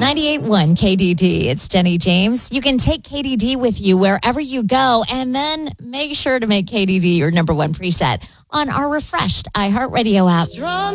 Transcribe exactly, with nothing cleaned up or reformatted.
ninety-eight point one K D D. It's Jenny James. You can take K D D with you wherever you go, and then make sure to make K D D your number one preset on our refreshed iHeartRadio app.